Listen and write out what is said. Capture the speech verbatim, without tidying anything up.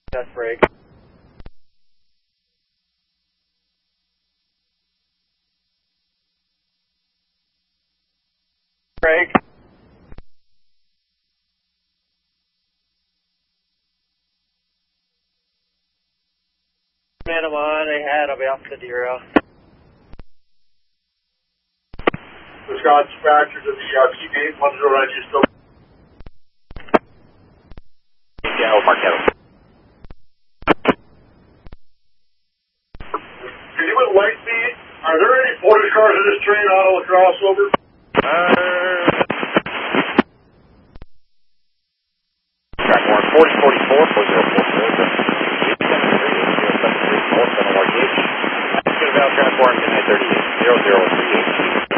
That's break. Break. Man, I'm on. I had. I'll be off the derail. Wisconsin dispatcher to the uh, Keep eight one zero nine, you still? Yeah, Mark Kevin. Can you enlighten me? Are there any police cars in this train out of the crossover? Uh,